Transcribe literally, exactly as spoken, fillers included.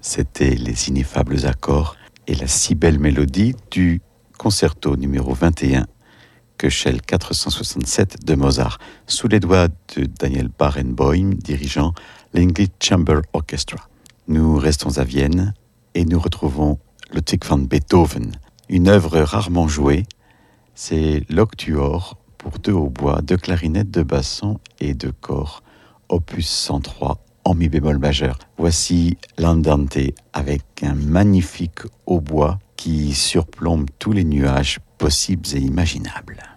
C'était les ineffables accords et la si belle mélodie du concerto numéro vingt et un, Köchel quatre cent soixante-sept de Mozart, sous les doigts de Daniel Barenboim, dirigeant l'English Chamber Orchestra. Nous restons à Vienne et nous retrouvons Ludwig van Beethoven, une œuvre rarement jouée. C'est l'Octuor pour deux hautbois, deux clarinettes, deux bassons et deux corps, opus cent trois en mi bémol majeur. Voici l'Andante avec un magnifique hautbois qui surplombe tous les nuages possibles et imaginables.